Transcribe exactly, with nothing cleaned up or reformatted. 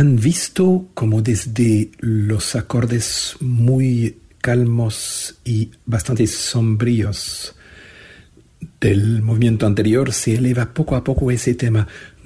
¿Han visto como desde los acordes muy calmos y bastante sombríos del movimiento anterior se eleva poco a poco ese tema?